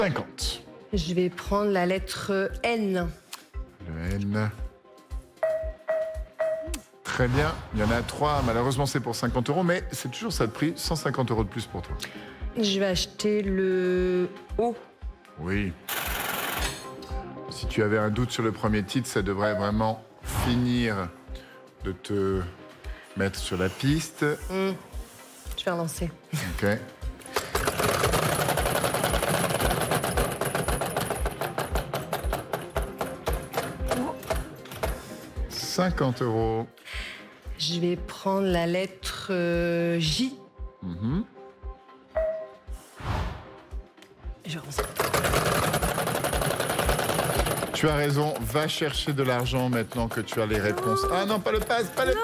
50. Je vais prendre la lettre N. Le N. Très bien. Il y en a 3. Malheureusement, c'est pour 50 euros, mais c'est toujours ça de prix. 150 euros de plus pour toi. Je vais acheter le O. Oui. Si tu avais un doute sur le premier titre, ça devrait vraiment finir de te mettre sur la piste. Je vais relancer. Ok. « 50 euros. Je vais prendre la lettre J. Je vais relancer. Tu as raison, va chercher de l'argent maintenant que tu as les réponses. Ah non, pas le pass, pas le